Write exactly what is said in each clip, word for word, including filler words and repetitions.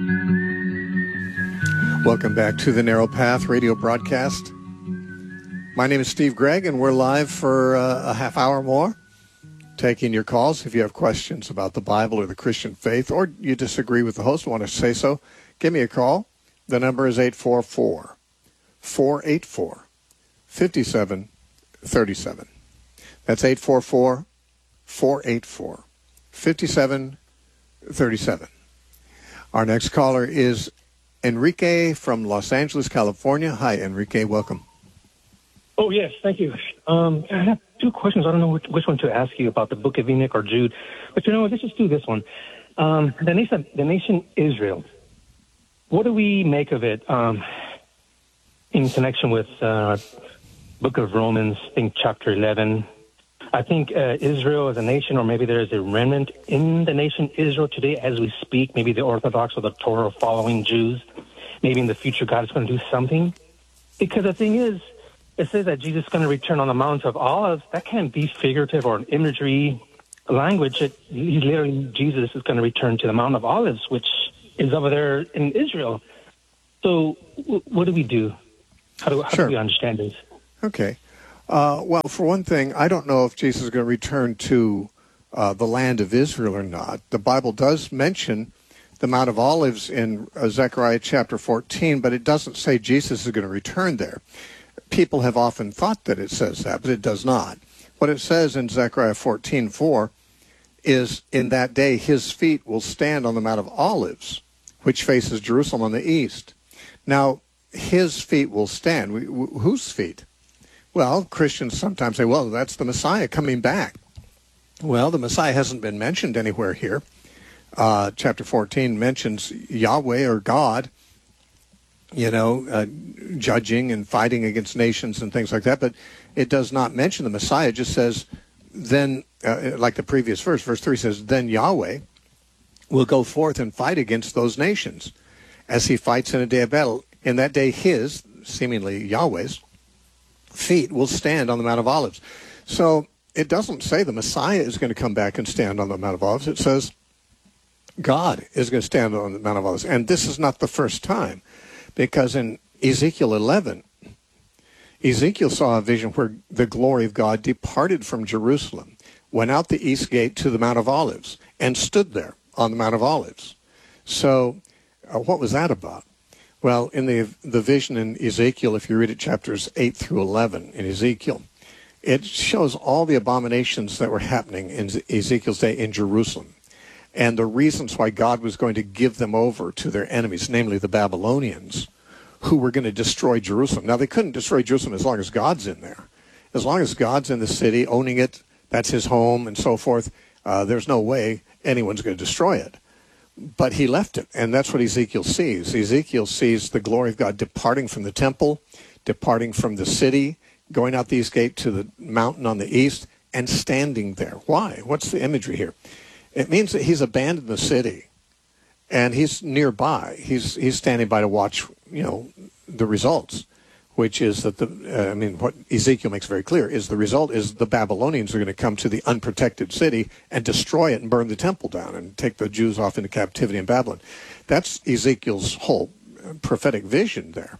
Welcome back to the Narrow Path radio broadcast. My name is Steve Gregg, and we're live for uh, a half hour more, taking your calls. If you have questions about the Bible or the Christian faith, or you disagree with the host and want to say so, give me a call. The number is eight four four, four eight four, five seven three seven. That's eight four four, four eight four, five seven three seven. Our next caller is Enrique from Los Angeles, California. Hi, Enrique. Welcome. Oh, yes. Thank you. Um, I have two questions. I don't know which, which one to ask you about, the Book of Enoch or Jude. But, you know, let's just do this one. Um, the nation, the nation Israel, what do we make of it um, in connection with uh, Book of Romans, I think chapter eleven? I think uh, Israel as a nation, or maybe there is a remnant in the nation Israel today as we speak, maybe the Orthodox or the Torah following Jews. Maybe in the future God is going to do something. Because the thing is, it says that Jesus is going to return on the Mount of Olives. That can't be figurative or an imagery language. It, he's literally, Jesus is going to return to the Mount of Olives, which is over there in Israel. So w- what do we do? How do, how sure. do we understand this? Okay. Uh, well, for one thing, I don't know if Jesus is going to return to uh, the land of Israel or not. The Bible does mention the Mount of Olives in uh, Zechariah chapter fourteen, but it doesn't say Jesus is going to return there. People have often thought that it says that, but it does not. What it says in Zechariah fourteen four is, in that day his feet will stand on the Mount of Olives, which faces Jerusalem on the east. Now, his feet will stand. We, w- whose feet? Well, Christians sometimes say, well, that's the Messiah coming back. Well, the Messiah hasn't been mentioned anywhere here. Uh, chapter fourteen mentions Yahweh or God, you know, uh, judging and fighting against nations and things like that. But it does not mention the Messiah. It just says, then, uh, like the previous verse, verse three says, then Yahweh will go forth and fight against those nations as he fights in a day of battle. In that day, his, seemingly Yahweh's, feet will stand on the Mount of Olives. So it doesn't say the Messiah is going to come back and stand on the Mount of Olives. It says God is going to stand on the Mount of Olives. And this is not the first time, because in Ezekiel eleven, Ezekiel saw a vision where the glory of God departed from Jerusalem, went out the east gate to the Mount of Olives, and stood there on the Mount of Olives. So uh, what was that about? Well, in the the vision in Ezekiel, if you read it chapters eight through eleven in Ezekiel, it shows all the abominations that were happening in Ezekiel's day in Jerusalem, and the reasons why God was going to give them over to their enemies, namely the Babylonians, who were going to destroy Jerusalem. Now, they couldn't destroy Jerusalem as long as God's in there. As long as God's in the city, owning it, that's his home and so forth, uh, there's no way anyone's going to destroy it. But he left it, and that's what Ezekiel sees. Ezekiel sees the glory of God departing from the temple, departing from the city, going out the east gate to the mountain on the east, and standing there. Why? What's the imagery here? It means that he's abandoned the city, and he's nearby. He's he's standing by to watch, you know, the results, which is that the, uh, I mean, what Ezekiel makes very clear is the result is the Babylonians are going to come to the unprotected city and destroy it and burn the temple down and take the Jews off into captivity in Babylon. That's Ezekiel's whole prophetic vision there.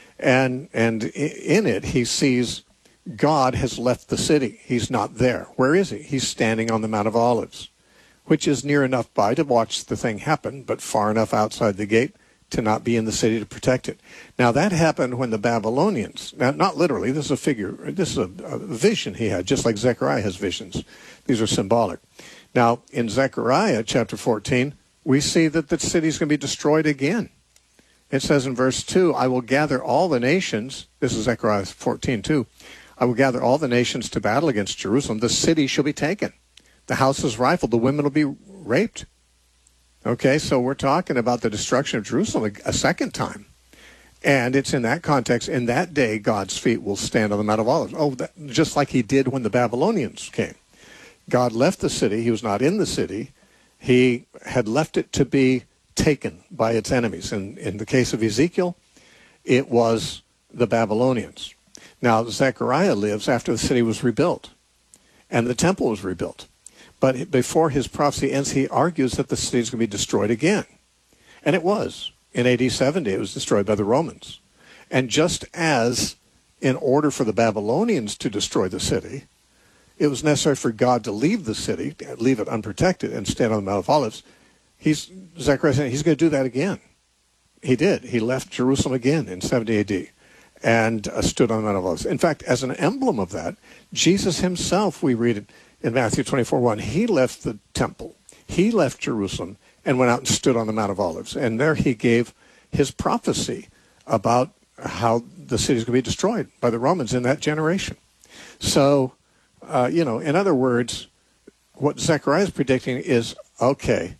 And and in it, he sees God has left the city. He's not there. Where is he? He's standing on the Mount of Olives, which is near enough by to watch the thing happen, but far enough outside the gate to not be in the city to protect it. Now, that happened when the Babylonians, now, not literally, this is a figure, this is a, a vision he had, just like Zechariah has visions. These are symbolic. Now, in Zechariah chapter fourteen, we see that the city is going to be destroyed again. It says in verse two, I will gather all the nations, this is Zechariah fourteen two, I will gather all the nations to battle against Jerusalem. The city shall be taken. The houses rifled. The women will be raped. Okay, so we're talking about the destruction of Jerusalem a second time. And it's in that context, in that day, God's feet will stand on the Mount of Olives. Oh, that, just like he did when the Babylonians came. God left the city. He was not in the city. He had left it to be taken by its enemies. And in the case of Ezekiel, it was the Babylonians. Now, Zechariah lives after the city was rebuilt and the temple was rebuilt. But before his prophecy ends, he argues that the city is going to be destroyed again. And it was. In A D seventy, it was destroyed by the Romans. And just as in order for the Babylonians to destroy the city, it was necessary for God to leave the city, leave it unprotected, and stand on the Mount of Olives, he's, Zechariah saying he's going to do that again. He did. He left Jerusalem again in seventy A D and uh, stood on the Mount of Olives. In fact, as an emblem of that, Jesus himself, we read it in Matthew twenty-four one, he left the temple, he left Jerusalem, and went out and stood on the Mount of Olives. And there he gave his prophecy about how the city is going to be destroyed by the Romans in that generation. So, uh, you know, in other words, what Zechariah is predicting is, okay,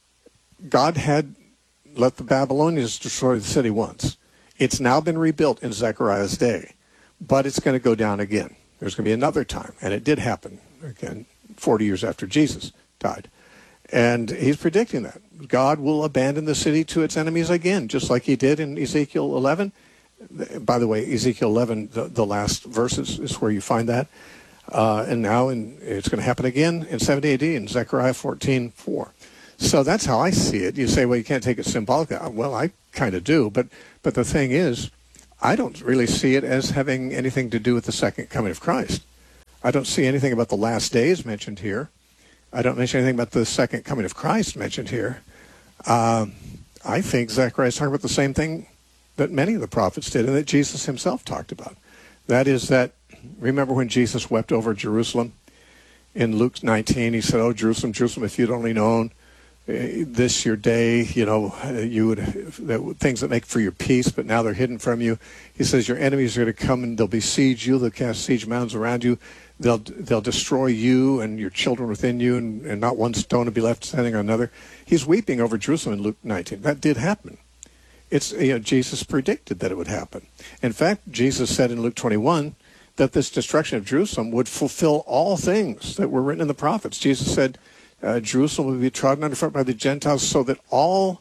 God had let the Babylonians destroy the city once. It's now been rebuilt in Zechariah's day, but it's going to go down again. There's going to be another time, and it did happen again forty years after Jesus died. And he's predicting that. God will abandon the city to its enemies again, just like he did in Ezekiel eleven. By the way, Ezekiel eleven, the, the last verses is where you find that. Uh, and now in, it's going to happen again in seventy A D in Zechariah fourteen four. So that's how I see it. You say, well, you can't take it symbolically. Well, I kind of do. But, but the thing is, I don't really see it as having anything to do with the second coming of Christ. I don't see anything about the last days mentioned here. I don't mention anything about the second coming of Christ mentioned here. Um, I think Zechariah is talking about the same thing that many of the prophets did and that Jesus himself talked about. That is that, remember when Jesus wept over Jerusalem in Luke nineteen, he said, oh, Jerusalem, Jerusalem, if you'd only known uh, this your day, you know, you would, that, things that make for your peace, but now they're hidden from you. He says your enemies are going to come and they'll besiege you, they'll cast siege mounds around you. They'll they'll destroy you and your children within you, and, and not one stone will be left standing on another. He's weeping over Jerusalem in Luke nineteen. That did happen. It's, you know, Jesus predicted that it would happen. In fact, Jesus said in Luke twenty-one that this destruction of Jerusalem would fulfill all things that were written in the prophets. Jesus said uh, Jerusalem would be trodden underfoot by the Gentiles so that all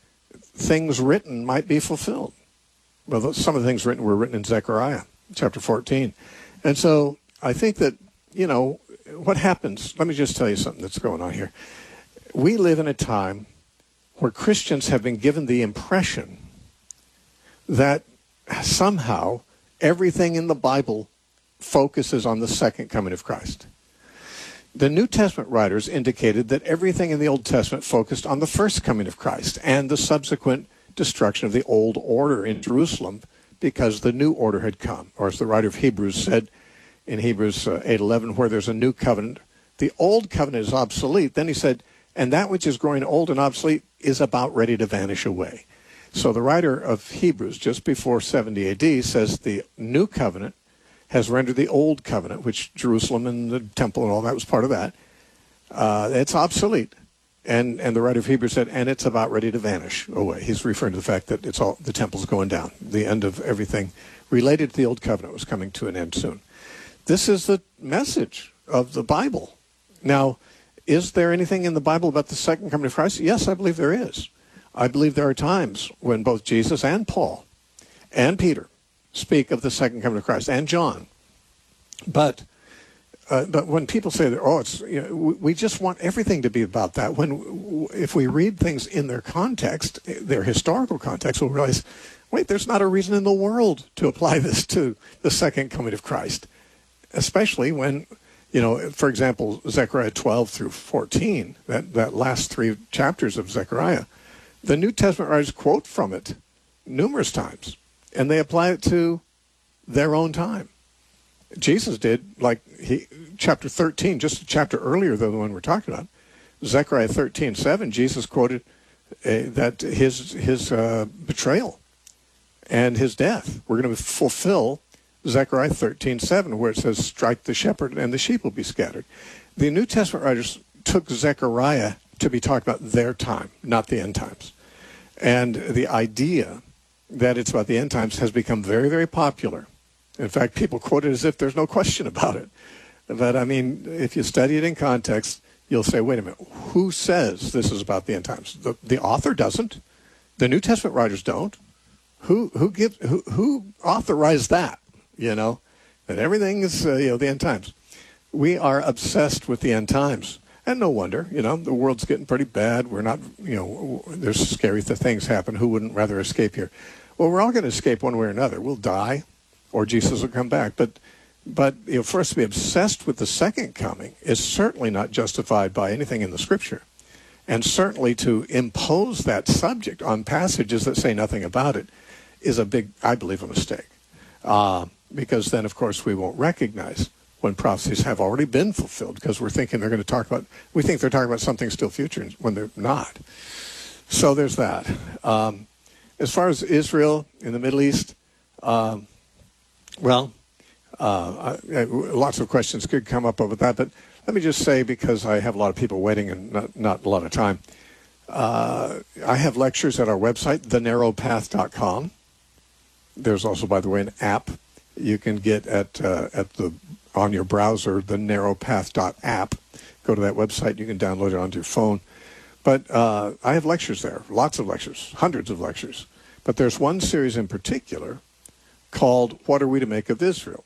things written might be fulfilled. Well, some of the things written were written in Zechariah chapter fourteen. And so I think that, you know, what happens, let me just tell you something that's going on here. We live in a time where Christians have been given the impression that somehow everything in the Bible focuses on the second coming of Christ. The New Testament writers indicated that everything in the Old Testament focused on the first coming of Christ and the subsequent destruction of the old order in Jerusalem because the new order had come. Or as the writer of Hebrews said, in Hebrews uh, eight eleven, where there's a new covenant, the old covenant is obsolete. Then he said, and that which is growing old and obsolete is about ready to vanish away. So the writer of Hebrews, just before seventy A D, says the new covenant has rendered the old covenant, which Jerusalem and the temple and all that was part of that, uh, it's obsolete. And and the writer of Hebrews said, and it's about ready to vanish away. He's referring to the fact that it's all the temple's going down. The end of everything related to the old covenant was coming to an end soon. This is the message of the Bible. Now, is there anything in the Bible about the second coming of Christ? Yes, I believe there is. I believe there are times when both Jesus and Paul and Peter speak of the second coming of Christ, and John. But uh, but when people say that, oh, it's, you know, we just want everything to be about that. When if we read things in their context, their historical context, we'll realize, wait, there's not a reason in the world to apply this to the second coming of Christ. Especially when, you know, for example, Zechariah twelve through fourteen, that, that last three chapters of Zechariah, the New Testament writers quote from it numerous times, and they apply it to their own time. Jesus did, like he, chapter thirteen, just a chapter earlier than the one we're talking about, Zechariah thirteen seven, Jesus quoted uh, that his, his uh, betrayal and his death were going to fulfill Zechariah thirteen seven, where it says, strike the shepherd and the sheep will be scattered. The New Testament writers took Zechariah to be talking about their time, not the end times. And the idea that it's about the end times has become very, very popular. In fact, people quote it as if there's no question about it. But, I mean, if you study it in context, you'll say, wait a minute, who says this is about the end times? The, the author doesn't. The New Testament writers don't. Who who gives who who authorized that? You know, that everything is, uh, you know, the end times. We are obsessed with the end times. And no wonder, you know, the world's getting pretty bad. We're not, you know, there's scary th- things happen. Who wouldn't rather escape here? Well, we're all going to escape one way or another. We'll die, or Jesus will come back. But, but you know, for us to be obsessed with the second coming is certainly not justified by anything in the Scripture. And certainly to impose that subject on passages that say nothing about it is a big, I believe, a mistake. Uh, because then, of course, we won't recognize when prophecies have already been fulfilled, because we're thinking they're going to talk about, we think they're talking about something still future when they're not. So there's that. Um, as far as Israel in the Middle East, um, well, uh, I, lots of questions could come up over that, but let me just say, because I have a lot of people waiting and not, not a lot of time, uh, I have lectures at our website, the narrow path dot com. There's also, by the way, an app you can get at uh, at the on your browser, the narrow path dot app. Go to that website. You can download it onto your phone. But uh, I have lectures there, lots of lectures, hundreds of lectures. But there's one series in particular called What Are We to Make of Israel?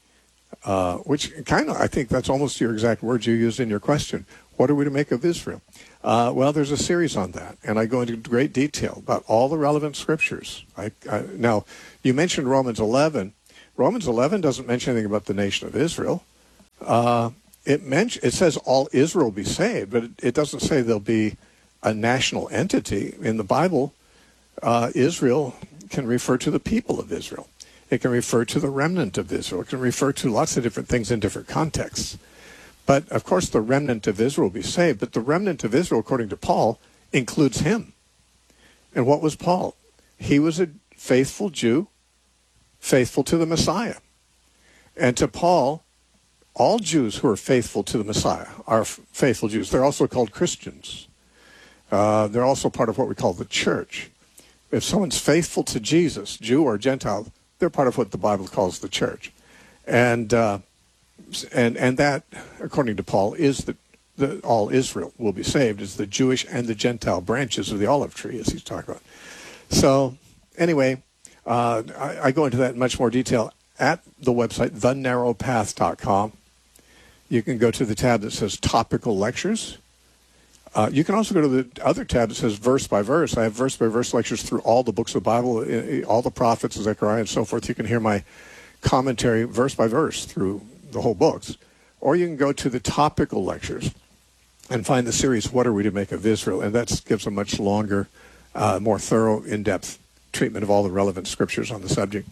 Uh, which kind of, I think that's almost your exact words you used in your question. What are we to make of Israel? Uh, well, there's a series on that, and I go into great detail about all the relevant scriptures. I, I, now, you mentioned Romans eleven. Romans eleven doesn't mention anything about the nation of Israel. Uh, it men- it says all Israel be saved, but it, it doesn't say there'll be a national entity. In the Bible, uh, Israel can refer to the people of Israel. It can refer to the remnant of Israel. It can refer to lots of different things in different contexts. But, of course, the remnant of Israel will be saved. But the remnant of Israel, according to Paul, includes him. And what was Paul? He was a faithful Jew, faithful to the Messiah. And to Paul, all Jews who are faithful to the Messiah are f- faithful Jews. They're also called Christians. Uh, they're also part of what we call the church. If someone's faithful to Jesus, Jew or Gentile, they're part of what the Bible calls the church. And uh, and and that, according to Paul, is that the, all Israel will be saved, is the Jewish and the Gentile branches of the olive tree, as he's talking about. So, anyway, uh, I, I go into that in much more detail at the website, the narrow path dot com. You can go to the tab that says Topical Lectures. Uh, you can also go to the other tab that says Verse by Verse. I have verse-by-verse lectures through all the books of the Bible, all the prophets, Zechariah, and so forth. You can hear my commentary verse-by-verse through the whole books. Or you can go to the Topical Lectures and find the series, What Are We to Make of Israel? And that gives a much longer, uh, more thorough, in-depth treatment of all the relevant scriptures on the subject.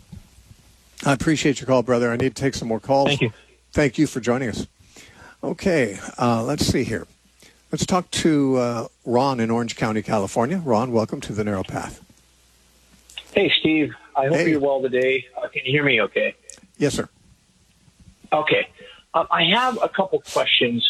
I appreciate your call, brother. I need to take some more calls. Thank you. Thank you for joining us. Okay, uh, let's see here. Let's talk to uh, Ron in Orange County, California. Ron, welcome to the Narrow Path. Hey, Steve. I hope Hey. you're well today. Uh, can you hear me okay? Yes, sir. Okay. Um, I have a couple questions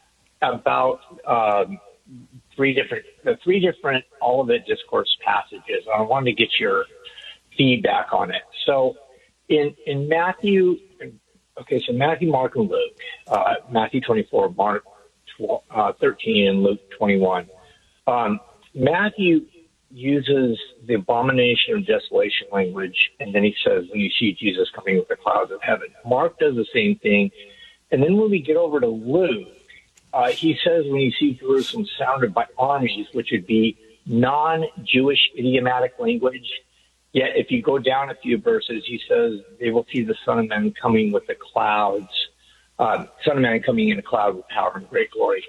about um, three different, the three different Olivet Discourse passages. I wanted to get your feedback on it. So in, in Matthew, okay, so Matthew, Mark, and Luke, uh, Matthew twenty-four, Mark Uh, thirteen and Luke twenty-one. Um, Matthew uses the abomination of desolation language, and then he says, when you see Jesus coming with the clouds of heaven. Mark does the same thing. And then when we get over to Luke, uh, he says, when you see Jerusalem surrounded by armies, which would be non-Jewish idiomatic language. Yet if you go down a few verses, he says, they will see the Son of Man coming with the clouds. Uh, Son of Man coming in a cloud with power and great glory.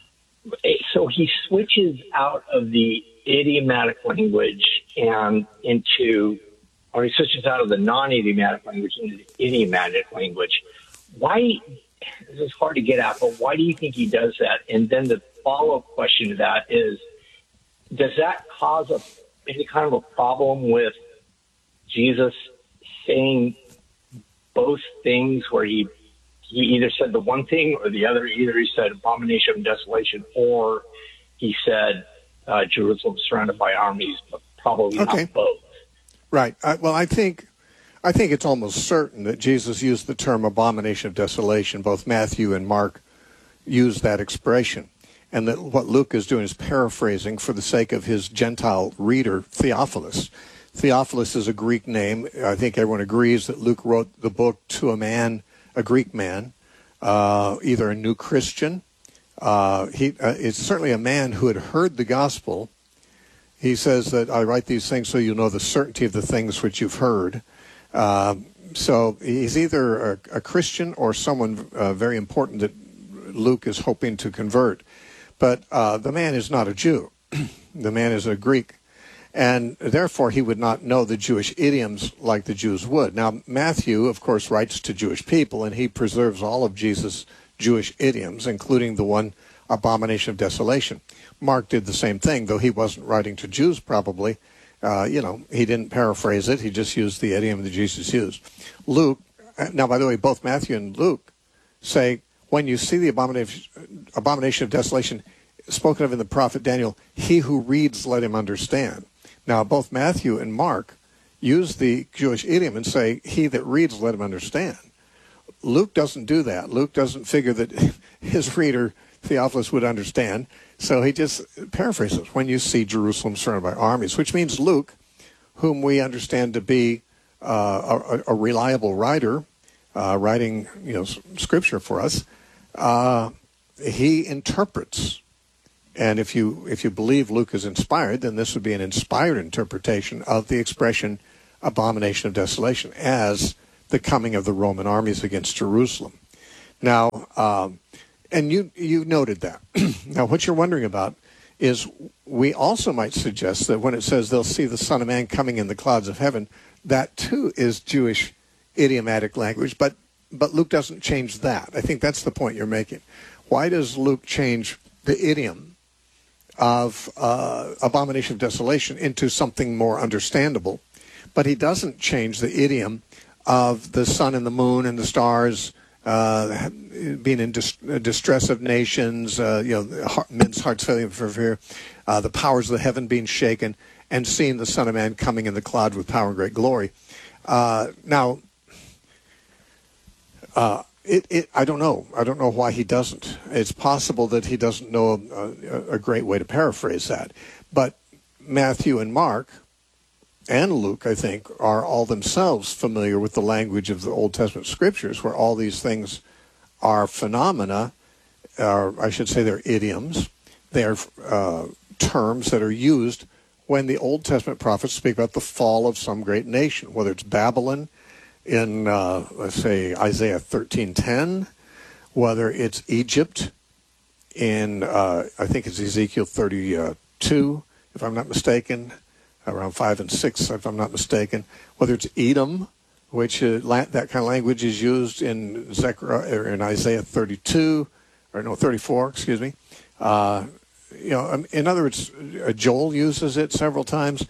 So he switches out of the idiomatic language and into, or he switches out of the non-idiomatic language into the idiomatic language. Why, this is hard to get at, but why do you think he does that? And then the follow-up question to that is, does that cause a, any kind of a problem with Jesus saying both things where he He either said the one thing or the other? Either he said abomination of desolation, or he said uh, Jerusalem surrounded by armies, but probably Okay. not both. Right. I, well, I think I think it's almost certain that Jesus used the term abomination of desolation. Both Matthew and Mark used that expression. And that what Luke is doing is paraphrasing for the sake of his Gentile reader, Theophilus. Theophilus is a Greek name. I think everyone agrees that Luke wrote the book to a man, a Greek man, uh, either a new Christian Uh, he uh, is certainly a man who had heard the gospel. He says that I write these things so you know the certainty of the things which you've heard. Uh, so he's either a, a Christian or someone uh, very important that Luke is hoping to convert. But uh, the man is not a Jew. The man is a Greek. And therefore, he would not know the Jewish idioms like the Jews would. Now, Matthew, of course, writes to Jewish people, and he preserves all of Jesus' Jewish idioms, including the one, abomination of desolation. Mark did the same thing, though he wasn't writing to Jews probably. Uh, you know, he didn't paraphrase it. He just used the idiom that Jesus used. Luke, now, by the way, both Matthew and Luke say, when you see the abomination, abomination of desolation spoken of in the prophet Daniel, he who reads, let him understand. Now, both Matthew and Mark use the Jewish idiom and say, he that reads, let him understand. Luke doesn't do that. Luke doesn't figure that his reader, Theophilus, would understand. So he just paraphrases, when you see Jerusalem surrounded by armies, which means Luke, whom we understand to be uh, a, a reliable writer, uh, writing you know scripture for us, uh, he interprets. And if you if you believe Luke is inspired, then this would be an inspired interpretation of the expression abomination of desolation as the coming of the Roman armies against Jerusalem. Now, um, and you you noted that. Now, what you're wondering about is we also might suggest that when it says they'll see the Son of Man coming in the clouds of heaven, that too is Jewish idiomatic language, but but Luke doesn't change that. I think that's the point you're making. Why does Luke change the idiom of uh, abomination of desolation into something more understandable? But he doesn't change the idiom of the sun and the moon and the stars uh, being in dis- distress of nations, uh, you know, heart, men's hearts failing for fear, uh, the powers of the heaven being shaken, and seeing the Son of Man coming in the cloud with power and great glory. Uh, now, uh, it, it, I don't know. I don't know why he doesn't. It's possible that he doesn't know a, a great way to paraphrase that. But Matthew and Mark and Luke, I think, are all themselves familiar with the language of the Old Testament scriptures, where all these things are phenomena, or I should say they're idioms. They're uh, terms that are used when the Old Testament prophets speak about the fall of some great nation, whether it's Babylon in, uh, let's say, Isaiah thirteen ten, whether it's Egypt in, uh, I think it's Ezekiel thirty-two, if I'm not mistaken, around five and six, if I'm not mistaken, whether it's Edom, which uh, la- that kind of language is used in Zechariah or in Isaiah thirty-two, or no, thirty-four, excuse me. Uh, you know, in other words, uh, Joel uses it several times.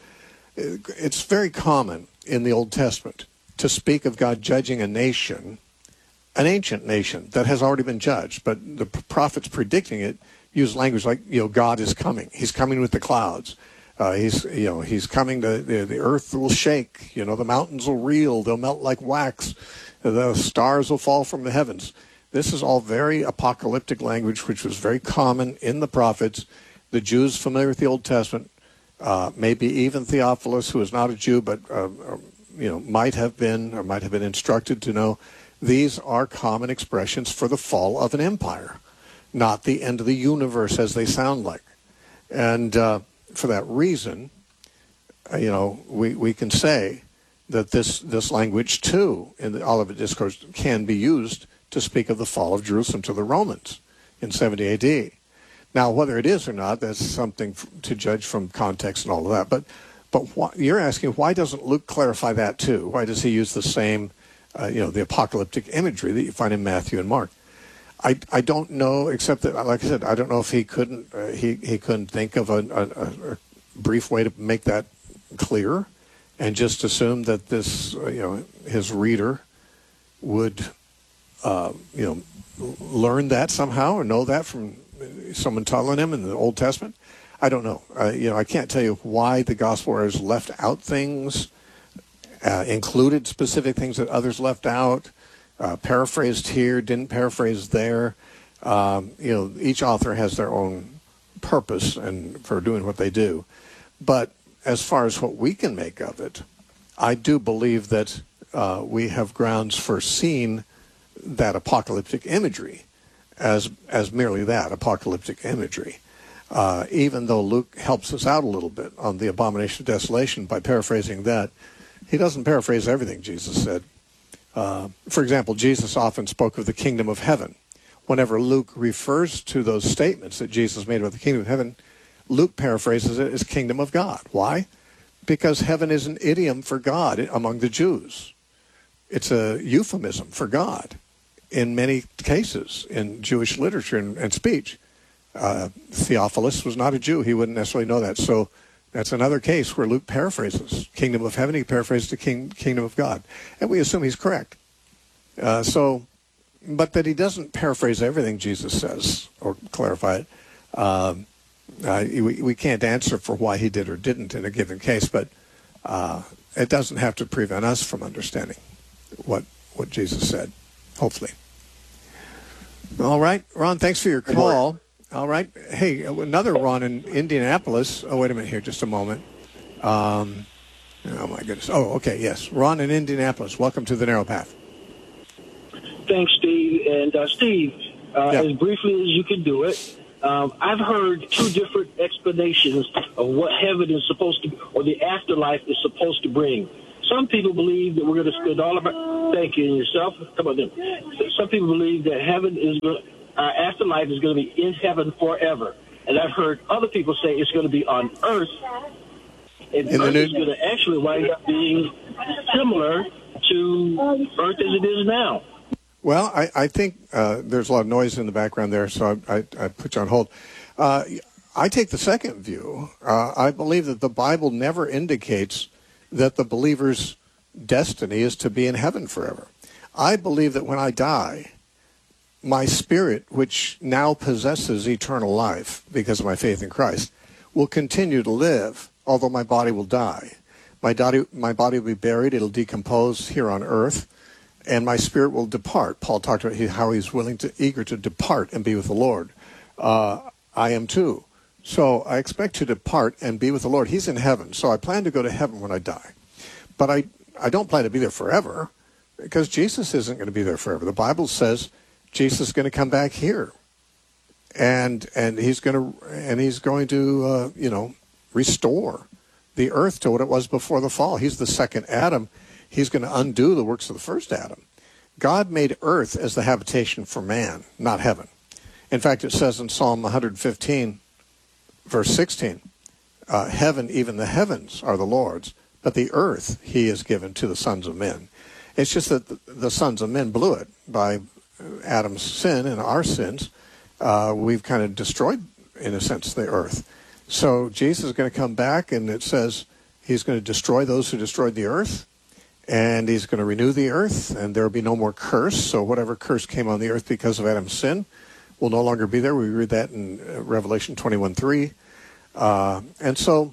It's very common in the Old Testament to speak of God judging a nation, an ancient nation that has already been judged, but the prophets predicting it use language like, you know, God is coming. He's coming with the clouds. Uh, he's, you know, he's coming to, the, the earth will shake, you know, the mountains will reel, they'll melt like wax, the stars will fall from the heavens. This is all very apocalyptic language, which was very common in the prophets. The Jews familiar with the Old Testament, uh, maybe even Theophilus, who is not a Jew, but, uh, you know, might have been, or might have been instructed to know, these are common expressions for the fall of an empire, not the end of the universe as they sound like. And, uh, for that reason, you know, we, we can say that this, this language, too, in the Olivet Discourse can be used to speak of the fall of Jerusalem to the Romans in seventy A D. Now, whether it is or not, that's something to judge from context and all of that. But but why, you're asking, why doesn't Luke clarify that, too? Why does he use the same, uh, you know, the apocalyptic imagery that you find in Matthew and Mark? I, I don't know, except that, like I said, I don't know if he couldn't uh, he he couldn't think of a, a, a brief way to make that clear, and just assume that this uh, you know his reader would uh, you know learn that somehow or know that from someone telling him in the Old Testament. I don't know. Uh, you know, I can't tell you why the gospel writers left out things, uh, included specific things that others left out. Uh, paraphrased here, didn't paraphrase there. Um, you know, each author has their own purpose and for doing what they do. But as far as what we can make of it, I do believe that uh, we have grounds for seeing that apocalyptic imagery as as merely that, apocalyptic imagery. Uh, even though Luke helps us out a little bit on the abomination of desolation by paraphrasing that, he doesn't paraphrase everything Jesus said. Uh, for example, Jesus often spoke of the kingdom of heaven. Whenever Luke refers to those statements that Jesus made about the kingdom of heaven, Luke paraphrases it as kingdom of God. Why? Because heaven is an idiom for God among the Jews. It's a euphemism for God in many cases in Jewish literature and, and speech. Uh, Theophilus was not a Jew. He wouldn't necessarily know that. So that's another case where Luke paraphrases kingdom of heaven. He paraphrases the king, kingdom of God. And we assume he's correct. Uh, so, but that he doesn't paraphrase everything Jesus says or clarify it. Um, uh, we, we can't answer for why he did or didn't in a given case, but uh, it doesn't have to prevent us from understanding what what Jesus said, hopefully. All right, Ron, thanks for your call. All right. Hey, another Ron in Indianapolis. Oh, wait a minute here, just a moment. Um, oh, my goodness. Oh, okay, yes. Ron in Indianapolis. Welcome to the Narrow Path. Thanks, Steve. And, uh, Steve, uh, yeah. as briefly as you can do it, um, I've heard two different explanations of what heaven is supposed to, or the afterlife is supposed to bring. Some people believe that we're going to spend all of our, thank you, and yourself. How about them? Some people believe that heaven is going to, our afterlife is going to be in heaven forever. And I've heard other people say it's going to be on earth. And in earth new- is going to actually wind up being similar to earth as it is now. Well, I, I think uh, there's a lot of noise in the background there, so I, I, I put you on hold. Uh, I take the second view. Uh, I believe that the Bible never indicates that the believer's destiny is to be in heaven forever. I believe that when I die, my spirit, which now possesses eternal life because of my faith in Christ, will continue to live, although my body will die. My body, my body will be buried. It'll decompose here on earth, and my spirit will depart. Paul talked about how he's willing to, eager to depart and be with the Lord. Uh, I am too. So I expect to depart and be with the Lord. He's in heaven, so I plan to go to heaven when I die. But I, I don't plan to be there forever, because Jesus isn't going to be there forever. The Bible says Jesus is going to come back here, and and he's going to and he's going to uh, you know restore the earth to what it was before the fall. He's the second Adam. He's going to undo the works of the first Adam. God made earth as the habitation for man, not heaven. In fact, it says in Psalm one fifteen, verse sixteen, uh, heaven, even the heavens, are the Lord's, but the earth he has given to the sons of men. It's just that the, the sons of men blew it by Adam's sin and our sins. Uh, we've kind of destroyed, in a sense, the earth. So Jesus is going to come back, and it says he's going to destroy those who destroyed the earth, and he's going to renew the earth, and there will be no more curse. So whatever curse came on the earth because of Adam's sin will no longer be there. We read that in Revelation twenty-one three. Uh, and so,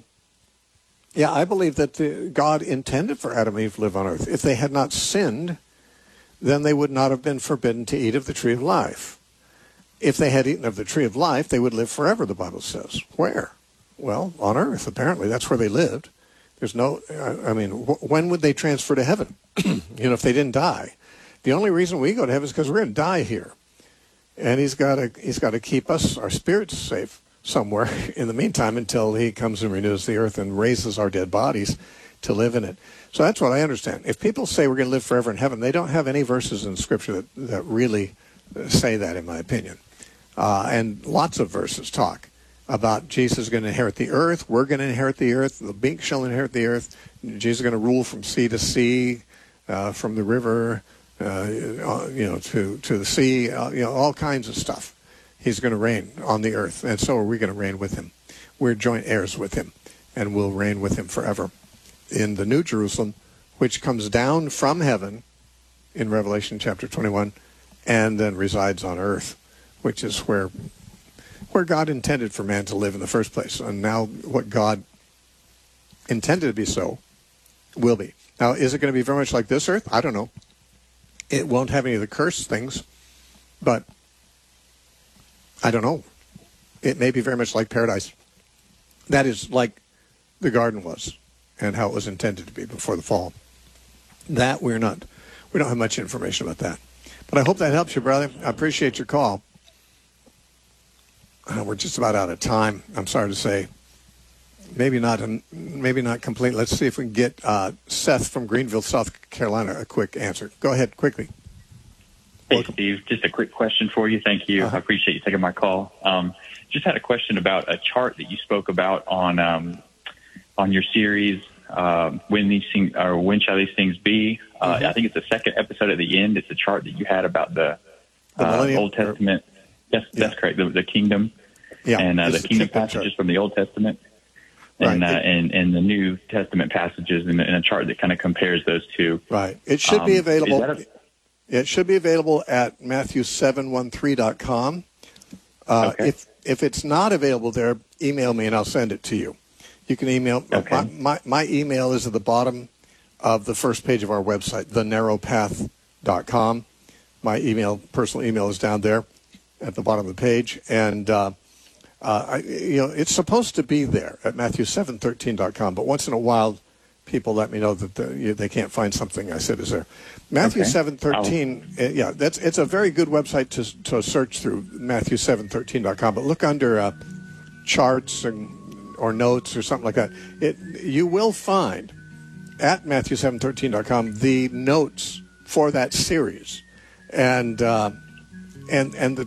yeah, I believe that the, God intended for Adam and Eve to live on earth. If they had not sinned, then they would not have been forbidden to eat of the tree of life. If they had eaten of the tree of life, they would live forever, the Bible says. Where? Well, on earth, apparently. That's where they lived. There's no, I mean, when would they transfer to heaven? You know, if they didn't die. The only reason we go to heaven is because we're going to die here. And he's got to, he's got to keep us, our spirits, safe somewhere in the meantime until he comes and renews the earth and raises our dead bodies to live in it. So that's what I understand. If people say we're going to live forever in heaven, they don't have any verses in Scripture that, that really say that, in my opinion. Uh, and lots of verses talk about Jesus is going to inherit the earth. We're going to inherit the earth. The meek shall inherit the earth. Jesus is going to rule from sea to sea, uh, from the river, uh, you know, to, to the sea, uh, you know, all kinds of stuff. He's going to reign on the earth, and so are we going to reign with him. We're joint heirs with him, and we'll reign with him forever in the New Jerusalem, which comes down from heaven in Revelation chapter twenty-one, and then resides on earth, which is where where God intended for man to live in the first place. And now what God intended to be so will be. Now, is it going to be very much like this earth? I don't know. It won't have any of the cursed things, but I don't know. It may be very much like paradise. That is like the garden was and how it was intended to be before the fall. That we're not, we don't have much information about that. But I hope that helps you, brother. I appreciate your call. uh, we're just about out of time. I'm sorry to say. Maybe not. Maybe not complete. Let's see if we can get uh, Seth from Greenville, South Carolina, a quick answer. Go ahead, quickly. Hey, Welcome. Steve. Just a quick question for you. Thank you. Uh-huh. I appreciate you taking my call. Um, just had a question about a chart that you spoke about on um, on your series. Um, when these things, or when shall these things be? Uh, Mm-hmm. I think it's the second episode at the end. It's a chart that you had about the, The uh, millennium, Old Testament. Yes, Yeah. that's correct. The, the kingdom Yeah, and uh, it's the the kingdom kingdom chart. passages from the Old Testament, and Right. uh, and and the New Testament passages, in, in a chart that kind of compares those two. Right. It should be Um, available. is that a- It should be available at Matthew seven one three dot com. Uh, Okay. If if it's not available there, email me and I'll send it to you. You can email. Okay. My, my, my email is at the bottom of the first page of our website, the narrow path dot com. My email, personal email, is down there at the bottom of the page, and uh, uh, I, you know it's supposed to be there at Matthew seven thirteen dot com. But once in a while, people let me know that the, you, they can't find something I said is there. Matthew Okay. seven thirteen, uh, yeah, that's it's a very good website to to search through, Matthew seven thirteen dot com. But look under uh, charts and or notes or something like that. It you will find at Matthew seven thirteen dot com the notes for that series, and uh, and and the